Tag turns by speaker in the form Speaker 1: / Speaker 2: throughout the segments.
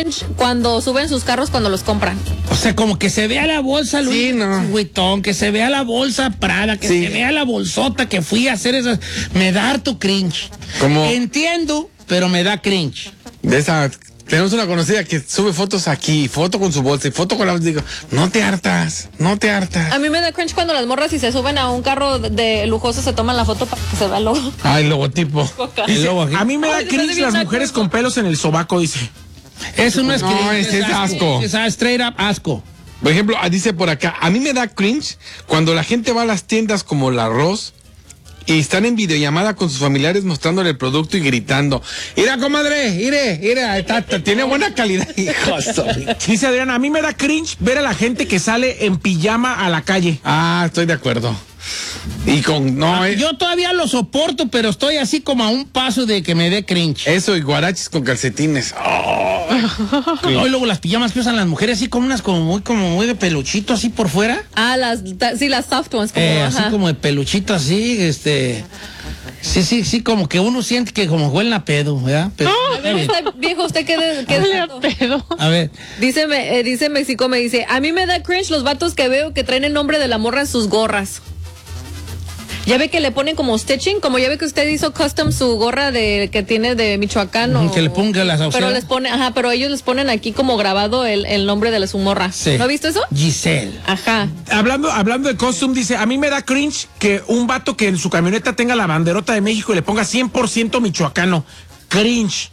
Speaker 1: cringe cuando suben sus carros cuando los compran.
Speaker 2: O sea, como que se vea la bolsa Louis Vuitton, que se vea la bolsa Prada, que se vea la bolsota que fui a hacer esas. Me da harto cringe.
Speaker 3: ¿Cómo?
Speaker 2: Entiendo, pero me da cringe.
Speaker 3: De esa, tenemos una conocida que sube fotos aquí, foto con su bolsa y foto con la bolsa. Digo, no te hartas.
Speaker 1: A mí me da cringe cuando las morras, si se suben a un carro de lujoso, se toman la foto para que se vea el logo.
Speaker 3: Ah, el logotipo.
Speaker 4: Dice, a mí me da cringe las mujeres con pelos en el sobaco, dice.
Speaker 2: Eso no es cringe.
Speaker 3: No, ese es asco.
Speaker 2: Es straight up asco.
Speaker 3: Por ejemplo, dice por acá, a mí me da cringe cuando la gente va a las tiendas como la Ross y están en videollamada con sus familiares mostrándole el producto y gritando, mira comadre, mira, tiene buena calidad.
Speaker 4: Dice Adriana, a mí me da cringe ver a la gente que sale en pijama a la calle.
Speaker 3: Ah, estoy de acuerdo. Y con,
Speaker 2: yo todavía lo soporto, pero estoy así como a un paso de que me dé cringe.
Speaker 3: Eso y guaraches con calcetines.
Speaker 2: Y luego las pijamas que usan las mujeres así como unas como muy de peluchito así por fuera.
Speaker 1: Ah, las soft ones.
Speaker 2: Así como de peluchito así, Sí, como que uno siente que como huelen a pedo, ¿verdad? Pero,
Speaker 1: a ver, viejo, ¿usted qué
Speaker 5: a pedo?
Speaker 2: A ver.
Speaker 1: Dice México, me dice, a mí me da cringe los vatos que veo que traen el nombre de la morra en sus gorras. Ya ve que le ponen como stitching, como ya ve que usted hizo custom su gorra que tiene de Michoacán.
Speaker 2: Que le ponga las
Speaker 1: Pero les pone, pero ellos les ponen aquí como grabado el nombre de su morra.
Speaker 2: Sí.
Speaker 1: ¿No ha visto eso?
Speaker 2: Giselle.
Speaker 1: Ajá.
Speaker 4: Hablando de custom, dice, a mí me da cringe que un vato que en su camioneta tenga la banderota de México y le ponga 100% michoacano. Cringe.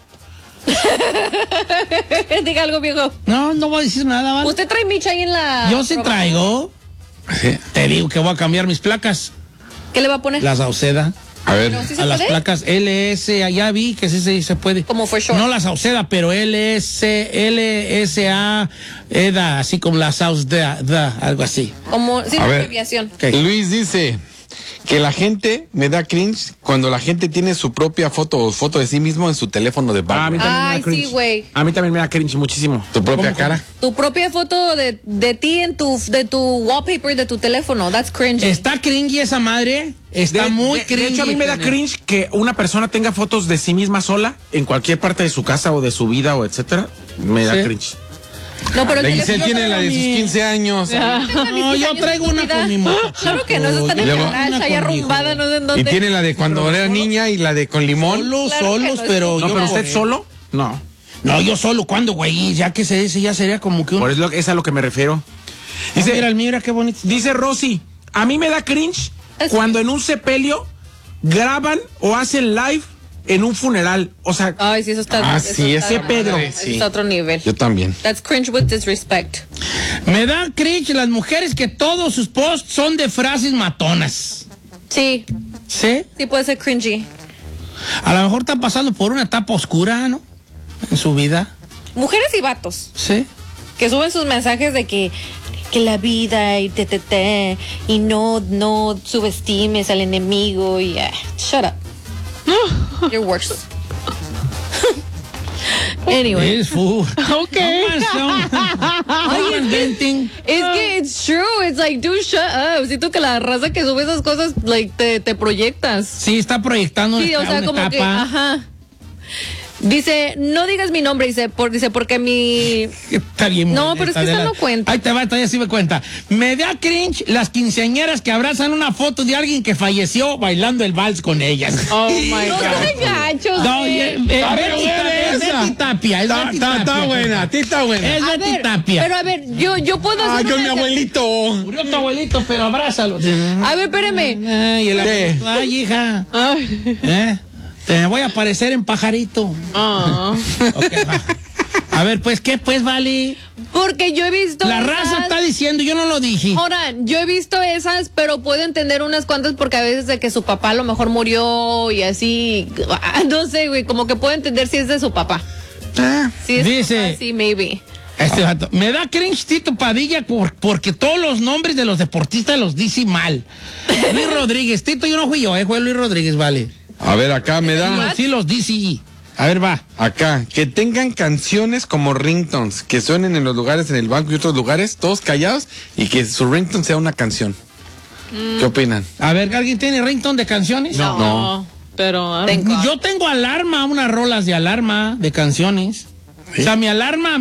Speaker 1: Diga algo, viejo.
Speaker 2: No voy a decir nada, ¿vale?
Speaker 1: ¿Usted trae micha ahí en la...?
Speaker 2: Yo sí traigo.
Speaker 3: Sí.
Speaker 2: Te digo que voy a cambiar mis placas.
Speaker 1: ¿Qué le va a poner?
Speaker 2: La Sauceda.
Speaker 3: A ver.
Speaker 1: ¿Sí
Speaker 2: a las
Speaker 1: puede?
Speaker 2: placas LS, allá vi que sí se puede.
Speaker 1: Como for sure.
Speaker 2: No la Sauceda, pero LSA, EDA, así como la Sauceda, algo así.
Speaker 1: Como, sí,
Speaker 3: A ver.
Speaker 1: abreviación.
Speaker 2: Okay.
Speaker 3: Luis dice que la gente me da cringe cuando la gente tiene su propia foto de sí mismo en su teléfono de
Speaker 4: A mí
Speaker 3: background.
Speaker 4: también me
Speaker 1: Ay,
Speaker 4: da cringe.
Speaker 1: sí, güey.
Speaker 4: A mí también me da cringe muchísimo.
Speaker 3: Tu propia cara.
Speaker 1: Tu propia foto de ti de tu wallpaper de tu teléfono. That's cringe.
Speaker 2: Está cringy esa madre. Está muy cringy.
Speaker 4: De hecho, a mí me da cringe que una persona tenga fotos de sí misma sola en cualquier parte de su casa o de su vida o etcétera. Me da cringe.
Speaker 1: No, pero el
Speaker 3: Giselle tiene la de sus 15 años.
Speaker 2: No, yo traigo una con mi moto.
Speaker 1: Claro que no, eso está en el
Speaker 3: Luego-
Speaker 1: garage, ahí arrumbada, no sé en
Speaker 3: Y
Speaker 1: dónde.
Speaker 3: tiene la de cuando era niña y la de con limón.
Speaker 2: Solos,
Speaker 1: Claro que no es
Speaker 2: pero
Speaker 1: tu
Speaker 4: No,
Speaker 2: yo
Speaker 4: pero
Speaker 2: por
Speaker 4: usted solo, no.
Speaker 2: No, yo solo, ¿cuándo, güey? Ya que se dice, ya sería como que un...
Speaker 4: Por eso es a lo que me refiero.
Speaker 2: Dice,
Speaker 4: Dice,
Speaker 2: mira qué bonito.
Speaker 4: dice Rosy, a mí me da cringe cuando en un sepelio graban o hacen live en un funeral. O sea,
Speaker 1: Ay, sí, eso está. eso
Speaker 3: sí,
Speaker 1: está-
Speaker 3: ese
Speaker 4: Pedro.
Speaker 1: eso está a otro nivel.
Speaker 3: Yo también.
Speaker 1: That's cringe with disrespect.
Speaker 2: Me da cringe las mujeres que todos sus posts son de frases matonas.
Speaker 1: Sí,
Speaker 2: ¿Sí?
Speaker 1: sí puede ser cringy.
Speaker 2: A lo mejor están pasando por una etapa oscura, ¿no? En su vida.
Speaker 1: Mujeres y vatos
Speaker 2: ¿Sí?
Speaker 1: que suben sus mensajes de que la vida y y no subestimes al enemigo y shut up. You're worse. Anyway.
Speaker 2: Es full.
Speaker 5: Ok.
Speaker 2: Inventing.
Speaker 1: Es que it's true. It's like, dude, shut up. Siento que la raza que sube esas cosas, like, te proyectas.
Speaker 2: Sí, está proyectando
Speaker 1: Sí, o sea,
Speaker 2: una
Speaker 1: como
Speaker 2: etapa.
Speaker 1: que, ajá. Dice, no digas mi nombre, dice porque mi...
Speaker 2: Está bien.
Speaker 1: No, pero es que esta no cuenta.
Speaker 2: Ahí te va, esta ya sí me cuenta. Me da cringe las quinceañeras que abrazan una foto de alguien que falleció bailando el vals con ellas.
Speaker 5: Oh my
Speaker 1: No
Speaker 5: God.
Speaker 1: sean gachos,
Speaker 2: No,
Speaker 1: güey.
Speaker 2: es Betty Tapia.
Speaker 3: Está buena, está buena.
Speaker 2: Es
Speaker 1: A
Speaker 2: Betty
Speaker 1: ver,
Speaker 2: Tapia.
Speaker 1: pero a ver, yo puedo
Speaker 3: Ay,
Speaker 1: hacer
Speaker 3: con mi
Speaker 1: una-
Speaker 3: abuelito.
Speaker 2: Murió tu abuelito, pero abrázalo.
Speaker 1: A ver, espérame.
Speaker 2: Ay, el
Speaker 3: ¿Qué?
Speaker 2: abuelito. Ay, hija.
Speaker 5: Ay.
Speaker 2: Te voy a aparecer en pajarito.
Speaker 5: Ah.
Speaker 2: Ok, va. A ver, pues, ¿qué pues, vale?
Speaker 1: Porque yo he visto
Speaker 2: La raza
Speaker 1: esas-
Speaker 2: está diciendo, yo no lo dije.
Speaker 1: Ahora, yo he visto esas, pero puedo entender unas cuantas porque a veces de que su papá a lo mejor murió y así, no sé, güey, como que puedo entender si es de su papá. Si es
Speaker 2: Dice-
Speaker 1: su papá, sí, maybe.
Speaker 2: Este vato, me da cringe Tito Padilla porque todos los nombres de los deportistas los dice mal. Luis Rodríguez, Tito, yo no fui yo, fue Luis Rodríguez, vale.
Speaker 3: A ver, acá me da.
Speaker 2: Sí los dice. A ver, va.
Speaker 3: Acá, que tengan canciones como ringtones, que suenen en los lugares, en el banco y otros lugares, todos callados, y que su ringtone sea una canción. ¿Qué opinan?
Speaker 2: A ver, ¿alguien tiene ringtone de canciones?
Speaker 3: No.
Speaker 5: Pero
Speaker 1: Tengo.
Speaker 2: Yo tengo alarma, unas rolas de alarma de canciones.
Speaker 3: ¿Sí?
Speaker 2: O sea, mi alarma